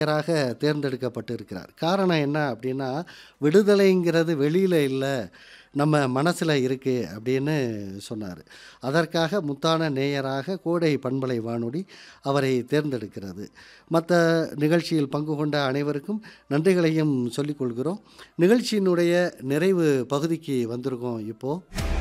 ராக தேர்ந்தெடுக்கப்பட்டிருக்கிறார். காரணம் என்ன அப்படின்னா, விடுதலைங்கிறது வெளியில இல்ல, நம்ம மனசுல இருக்கு அப்படின்னு சொன்னாரு. அதற்காக முத்தான நேயராக கோடை பண்பலை வானொலி அவரை தேர்ந்தெடுக்கிறது. மத்த நிகழ்ச்சியில் பங்கு கொண்ட அனைவருக்கும் நன்றிகளையும் சொல்லிக் கொள்கிறோம். நிகழ்ச்சியினுடைய நிறைவு பகுதிக்கு வந்திருக்கோம் இப்போ.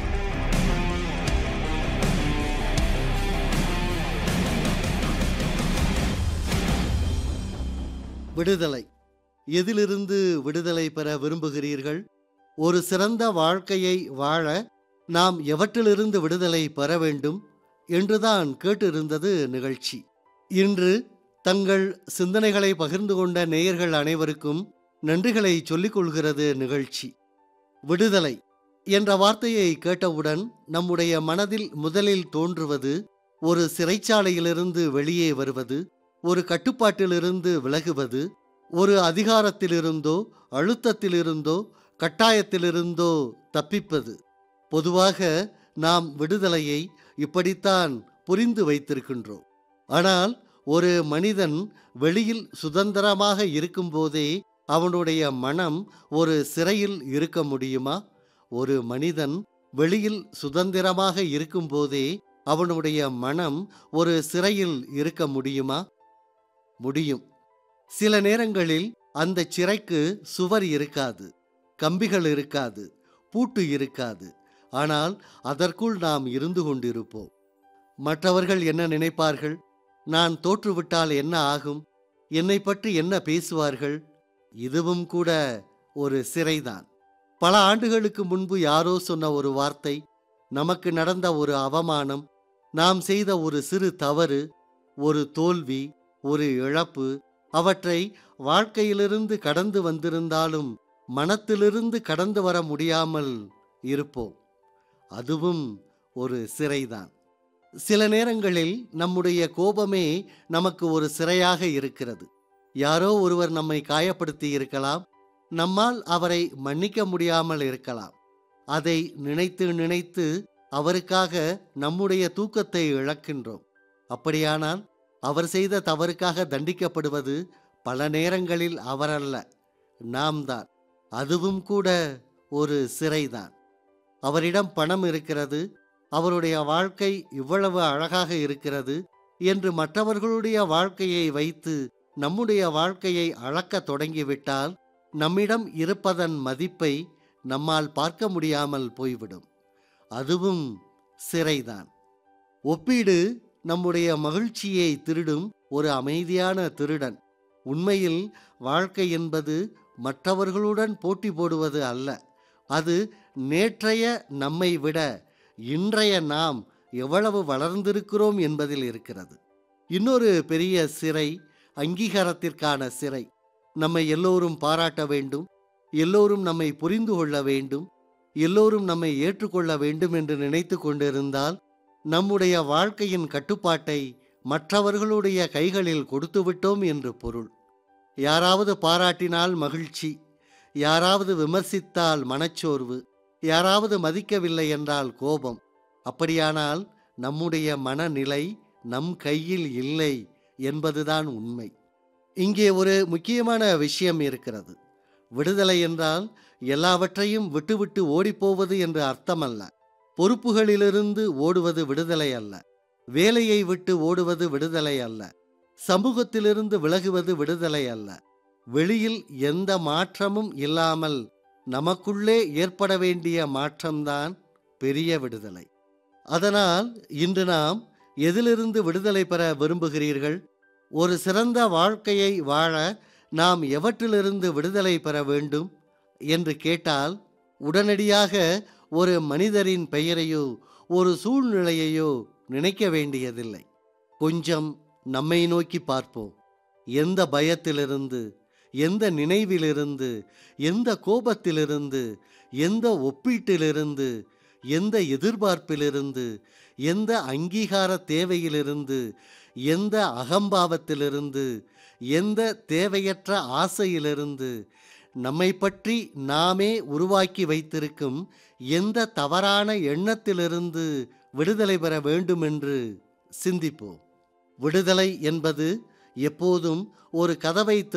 விடுதலை. எதிலிருந்து விடுதலை பெற விரும்புகிறீர்கள்? ஒரு சிறந்த வாழ்க்கையை வாழ நாம் எவற்றிலிருந்து விடுதலை பெற வேண்டும் என்றுதான் கேட்டிருந்தது நிகழ்ச்சி. இன்று தங்கள் சிந்தனைகளை பகிர்ந்து கொண்ட நேயர்கள் அனைவருக்கும் நன்றிகளை சொல்லிக் கொள்கிறது நிகழ்ச்சி. விடுதலை என்ற வார்த்தையை கேட்டவுடன் நம்முடைய மனதில் முதலில் தோன்றுவது ஒரு சிறைச்சாலையிலிருந்து வெளியே வருவது, ஒரு கட்டுப்பாட்டிலிருந்து விலகுவது, ஒரு அதிகாரத்திலிருந்தோ அழுத்தத்திலிருந்தோ கட்டாயத்திலிருந்தோ தப்பிப்பது. பொதுவாக நாம் விடுதலையை இப்படித்தான் புரிந்து வைத்திருக்கின்றோம். ஆனால் ஒரு மனிதன் வெளியில் சுதந்திரமாக இருக்கும்போதே அவனுடைய மனம் ஒரு சிறையில் இருக்க முடியுமா? ஒரு மனிதன் வெளியில் சுதந்திரமாக இருக்கும்போதே அவனுடைய மனம் ஒரு சிறையில் இருக்க முடியுமா? முடியும். சில நேரங்களில் அந்த சிறைக்கு சுவர் இருக்காது, கம்பிகள் இருக்காது, பூட்டு இருக்காது. ஆனால் அதற்குள் நாம் இருந்து கொண்டிருப்போம். மற்றவர்கள் என்ன நினைப்பார்கள்? நான் தோற்றுவிட்டால் என்ன ஆகும்? என்னை பற்றி என்ன பேசுவார்கள்? இதுவும் கூட ஒரு சிறைதான். பல ஆண்டுகளுக்கு முன்பு யாரோ சொன்ன ஒரு வார்த்தை, நமக்கு நடந்த ஒரு அவமானம், நாம் செய்த ஒரு சிறு தவறு, ஒரு தோல்வி, ஒரு இழப்பு, அவற்றை வாழ்க்கையிலிருந்து கடந்து வந்திருந்தாலும் மனத்திலிருந்து கடந்து வர முடியாமல் இருப்போம். அதுவும் ஒரு சிறைதான். சில நேரங்களில் நம்முடைய கோபமே நமக்கு ஒரு சிறையாக இருக்கிறது. யாரோ ஒருவர் நம்மை காயப்படுத்தி இருக்கலாம், நம்மால் அவரை மன்னிக்க முடியாமல் இருக்கலாம். அதை நினைத்து நினைத்து அவருக்காக நம்முடைய தூக்கத்தை இழக்கின்றோம். அப்படியானால் அவர் செய்த தவறுக்காக தண்டிக்கப்படுவது பல நேரங்களில் அவரல்ல, நாம் தான். அதுவும் கூட ஒரு சிறைதான். அவரிடம் பணம் இருக்கிறது, அவருடைய வாழ்க்கை இவ்வளவு அழகாக இருக்கிறது என்று மற்றவர்களுடைய வாழ்க்கையை வைத்து நம்முடைய வாழ்க்கையை அளக்க தொடங்கிவிட்டால் நம்மிடம் இருப்பதன் மதிப்பை நம்மால் பார்க்க முடியாமல் போய்விடும். அதுவும் சிறைதான். ஒப்பீடு நம்முடைய மகிழ்ச்சியை திருடும் ஒரு அமைதியான திருடன். உண்மையில் வாழ்க்கை என்பது மற்றவர்களுடன் போட்டி போடுவது அல்ல. அது நேற்றைய நம்மை விட இன்றைய நாம் எவ்வளவு வளர்ந்திருக்கிறோம் என்பதில் இருக்கிறது. இன்னொரு பெரிய சிறை அங்கீகாரத்திற்கான சிறை. நம்மை எல்லோரும் பாராட்ட வேண்டும், எல்லோரும் நம்மை புரிந்து கொள்ள வேண்டும், எல்லோரும் நம்மை ஏற்றுக்கொள்ள வேண்டும் என்று நினைத்து கொண்டிருந்தால் நம்முடைய வாழ்க்கையின் கட்டுப்பாட்டை மற்றவர்களுடைய கைகளில் கொடுத்துவிட்டோம் என்று பொருள். யாராவது பாராட்டினால் மகிழ்ச்சி, யாராவது விமர்சித்தால் மனச்சோர்வு, யாராவது மதிக்கவில்லை என்றால் கோபம். அப்படியானால் நம்முடைய மனநிலை நம் கையில் இல்லை என்பதுதான் உண்மை. இங்கே ஒரு முக்கியமான விஷயம் இருக்கிறது. விடுதலை என்றால் எல்லாவற்றையும் விட்டுவிட்டு ஓடிப்போவது என்று அர்த்தமல்ல. பொறுப்புகளிலிருந்து ஓடுவது விடுதலை அல்ல. வேலையை விட்டு ஓடுவது விடுதலை அல்ல. சமூகத்திலிருந்து விலகுவது விடுதலை அல்ல. வெளியில் எந்த மாற்றமும் இல்லாமல் நமக்குள்ளே ஏற்பட வேண்டிய மாற்றம்தான் பெரிய விடுதலை. அதனால் இன்று நாம் எதிலிருந்து விடுதலை பெற விரும்புகிறீர்கள்? ஒரு சிறந்த வாழ்க்கையை வாழ நாம் எவற்றிலிருந்து விடுதலை பெற வேண்டும் என்று கேட்டால் உடனடியாக ஒரு மனிதரின் பெயரையோ ஒரு சூழ்நிலையையோ நினைக்க வேண்டியதில்லை. கொஞ்சம் நம்மை நோக்கி பார்ப்போம். எந்த பயத்திலிருந்து, எந்த நினைவிலிருந்து, எந்த கோபத்திலிருந்து, எந்த ஒப்பீட்டிலிருந்து, எந்த எதிர்பார்ப்பிலிருந்து, எந்த அங்கீகார தேவையிலிருந்து, எந்த அகம்பாவத்திலிருந்து, எந்த தேவையற்ற ஆசையிலிருந்து, நம்மை பற்றி நாமே உருவாக்கி வைத்திருக்கும் எந்த தவறான எண்ணத்திலிருந்து விடுதலை பெற வேண்டுமென்று சிந்திப்போம். விடுதலை என்பது எப்போதும் ஒரு கதவை